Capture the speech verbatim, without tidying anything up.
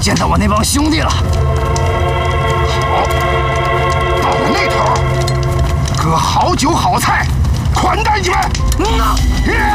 见到我那帮兄弟了。 好，到了那头，搁好酒好菜款待你们。 嗯呐。